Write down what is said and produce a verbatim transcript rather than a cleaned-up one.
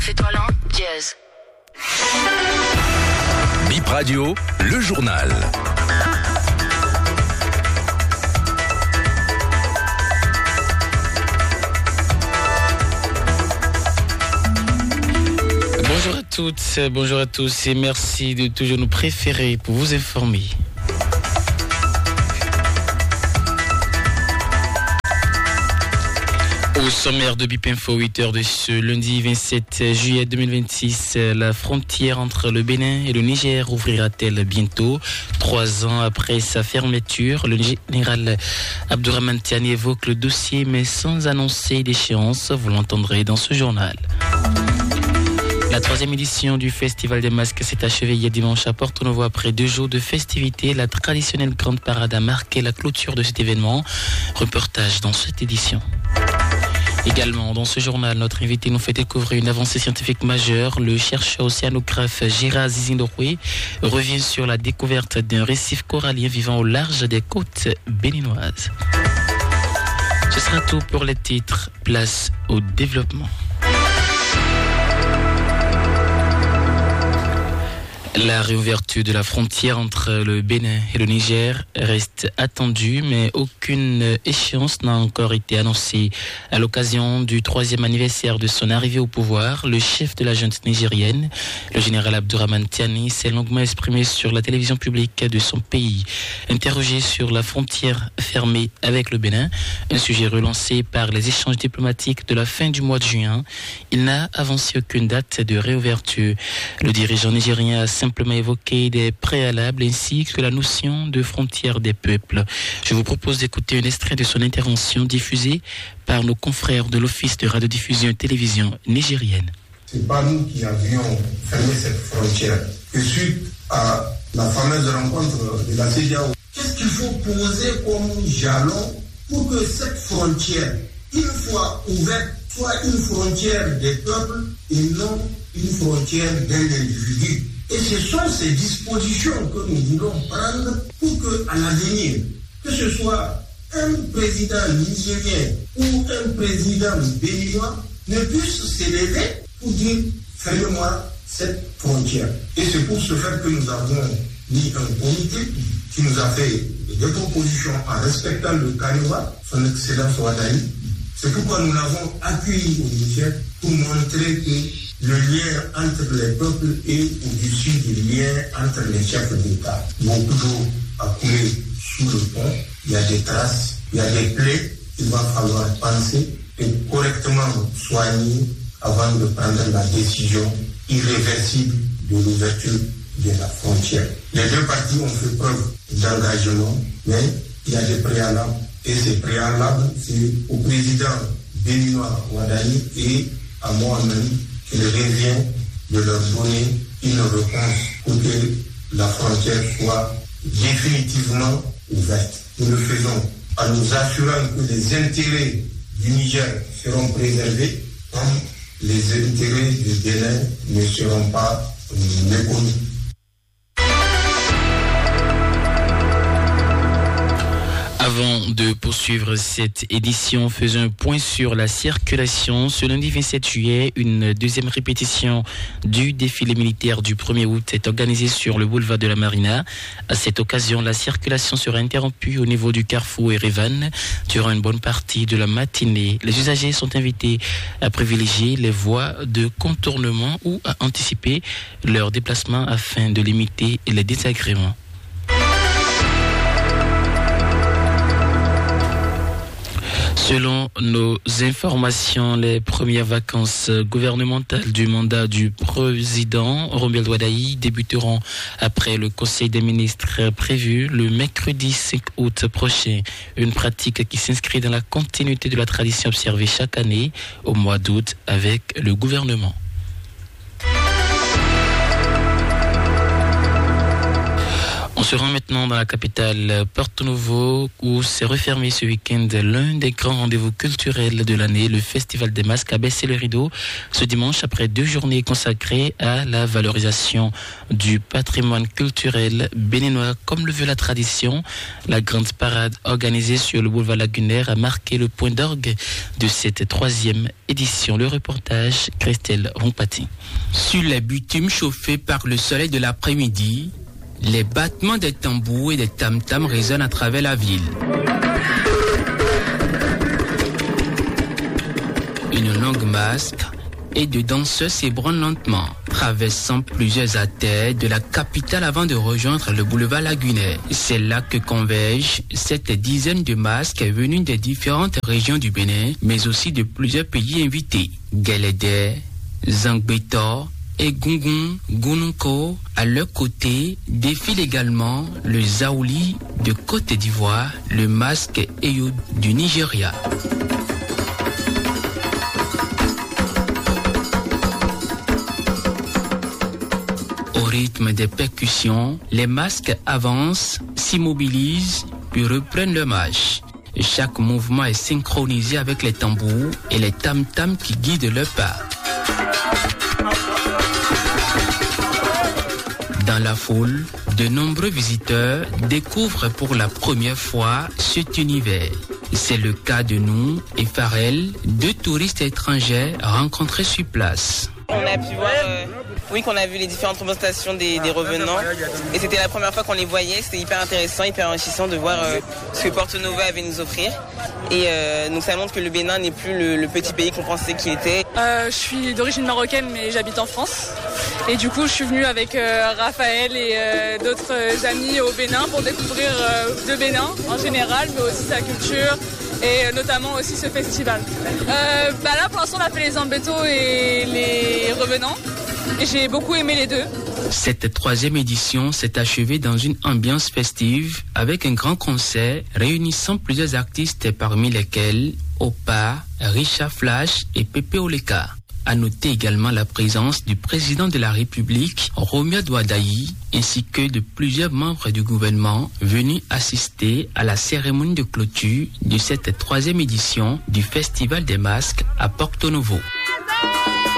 Fais-toi l'un, jazz. Bip Radio, le journal. Bonjour à toutes, bonjour à tous et merci de toujours nous préférer pour vous informer. Au sommaire de Bip Info, huit heures de ce lundi vingt-sept juillet deux mille vingt-six, la frontière entre le Bénin et le Niger ouvrira-t-elle bientôt? Trois ans après sa fermeture, le général Abdourahmane Tiani évoque le dossier mais sans annoncer d'échéance, vous l'entendrez dans ce journal. La troisième édition du Festival des Masques s'est achevée hier dimanche à Porto Novo après deux jours de festivités. La traditionnelle grande parade a marqué la clôture de cet événement. Reportage dans cette édition. Également, dans ce journal, notre invité nous fait découvrir une avancée scientifique majeure. Le chercheur océanographe Gérard Zizindorwe revient sur la découverte d'un récif corallien vivant au large des côtes béninoises. Ce sera tout pour les titres. Place au développement. La réouverture de la frontière entre le Bénin et le Niger reste attendue, mais aucune échéance n'a encore été annoncée. À l'occasion du troisième anniversaire de son arrivée au pouvoir, le chef de la junte nigérienne, le général Abdourahmane Tiani, s'est longuement exprimé sur la télévision publique de son pays. Interrogé sur la frontière fermée avec le Bénin, un sujet relancé par les échanges diplomatiques de la fin du mois de juin, il n'a avancé aucune date de réouverture. Le dirigeant nigérien a simplement évoqué des préalables ainsi que la notion de frontière des peuples. Je vous propose d'écouter un extrait de son intervention diffusée par nos confrères de l'Office de radiodiffusion et télévision nigérienne. C'est pas nous qui avions fermé cette frontière. Et suite à la fameuse rencontre de la C E D E A O, qu'est-ce qu'il faut poser comme jalon pour que cette frontière, une fois ouverte, soit une frontière des peuples et non une frontière d'un individu? Et ce sont ces dispositions que nous voulons prendre pour qu'à l'avenir, que ce soit un président nigérien ou un président béninois, ne puisse s'élever pour dire « fermez-moi cette frontière ». Et c'est pour ce faire que nous avons mis un comité qui nous a fait des propositions en respectant le Caneva, son excellence Ouadani. C'est pourquoi nous l'avons accueilli au Niger pour montrer que le lien entre les peuples est au-dessus du lien entre les chefs d'État. Beaucoup d'eau a coulé sous le pont, il y a des traces, il y a des plaies qu'il va falloir penser et correctement soigner avant de prendre la décision irréversible de l'ouverture de la frontière. Les deux parties ont fait preuve d'engagement, mais il y a des préalables. Et ces préalables, c'est au président béninois Ouadani et à moi-même qu'il revient de leur donner une réponse pour que la frontière soit définitivement ouverte. Nous le faisons en nous assurant que les intérêts du Niger seront préservés, comme les intérêts du Bénin ne seront pas méconnus. Avant de poursuivre cette édition, faisons un point sur la circulation. Ce lundi vingt-sept juillet, une deuxième répétition du défilé militaire du premier août est organisée sur le boulevard de la Marina. À cette occasion, la circulation sera interrompue au niveau du carrefour Erevan durant une bonne partie de la matinée. Les usagers sont invités à privilégier les voies de contournement ou à anticiper leur déplacement afin de limiter les désagréments. Selon nos informations, les premières vacances gouvernementales du mandat du président Romuald Wadaï débuteront après le Conseil des ministres prévu le mercredi cinq août prochain. Une pratique qui s'inscrit dans la continuité de la tradition observée chaque année au mois d'août avec le gouvernement. On se rend maintenant dans la capitale Porto Novo où s'est refermé ce week-end l'un des grands rendez-vous culturels de l'année, le Festival des masques a baissé le rideau ce dimanche après deux journées consacrées à la valorisation du patrimoine culturel béninois comme le veut la tradition. La grande parade organisée sur le boulevard lagunaire a marqué le point d'orgue de cette troisième édition. Le reportage Christelle Rompati. Sur les bitumes chauffés par le soleil de l'après-midi, les battements des tambours et des tam-tams résonnent à travers la ville. Une longue masque et de danseurs s'ébranlent lentement, traversant plusieurs artères de la capitale avant de rejoindre le boulevard lagunaire. C'est là que convergent cette dizaine de masques venus des différentes régions du Bénin, mais aussi de plusieurs pays invités. Guélédé, Zangbetor et Gungun Gununko. À leur côté défile également le Zaouli de Côte d'Ivoire, le masque Eyo du Nigeria. Au rythme des percussions, les masques avancent, s'immobilisent, puis reprennent leur marche. Chaque mouvement est synchronisé avec les tambours et les tam-tams qui guident leur pas. Dans la foule, de nombreux visiteurs découvrent pour la première fois cet univers. C'est le cas de nous et Farel, deux touristes étrangers rencontrés sur place. On a pu voir, euh, oui, qu'on a vu les différentes représentations des, des revenants et c'était la première fois qu'on les voyait. C'était hyper intéressant, hyper enrichissant de voir euh, ce que Porto Novo avait nous offrir. Et euh, donc ça montre que le Bénin n'est plus le, le petit pays qu'on pensait qu'il était. Euh, je suis d'origine marocaine mais j'habite en France. Et du coup je suis venue avec euh, Raphaël et euh, d'autres amis au Bénin pour découvrir euh, le Bénin en général, mais aussi sa culture. Et notamment aussi ce festival. Euh, bah là, pour l'instant, on a fait les Zambetto et les Revenants. Et j'ai beaucoup aimé les deux. Cette troisième édition s'est achevée dans une ambiance festive avec un grand concert réunissant plusieurs artistes parmi lesquels Opa, Richard Flash et Pepe Oleka. À noter également la présence du président de la République, Romeo Douadaï, ainsi que de plusieurs membres du gouvernement venus assister à la cérémonie de clôture de cette troisième édition du Festival des masques à Porto Novo.